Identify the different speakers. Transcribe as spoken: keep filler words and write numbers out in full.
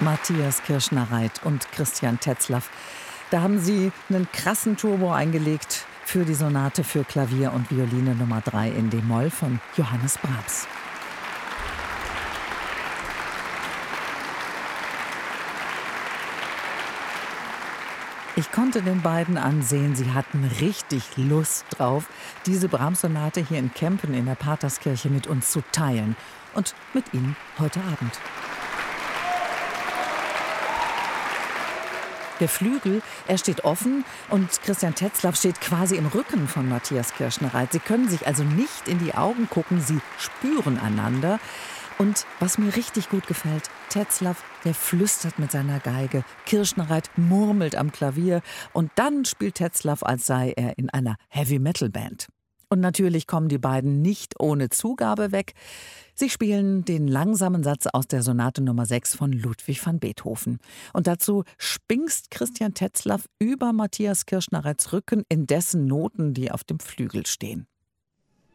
Speaker 1: Matthias Kirschner-Reit und Christian Tetzlaff. Da haben sie einen krassen Turbo eingelegt für die Sonate für Klavier und Violine Nummer drei in d-Moll von Johannes Brahms. Ich konnte den beiden ansehen, sie hatten richtig Lust drauf, diese Brahms-Sonate hier in Kempen in der Paterskirche mit uns zu teilen. Und mit Ihnen heute Abend. Der Flügel, er steht offen und Christian Tetzlaff steht quasi im Rücken von Matthias Kirschner-Reit. Sie können sich also nicht in die Augen gucken, sie spüren einander. Und was mir richtig gut gefällt, Tetzlaff, der flüstert mit seiner Geige, Kirschner-Reit murmelt am Klavier und dann spielt Tetzlaff, als sei er in einer Heavy-Metal-Band. Und natürlich kommen die beiden nicht ohne Zugabe weg. Sie spielen den langsamen Satz aus der Sonate Nummer sechs von Ludwig van Beethoven. Und dazu spingst Christian Tetzlaff über Matthias Kirschner-Reits Rücken in dessen Noten, die auf dem Flügel stehen.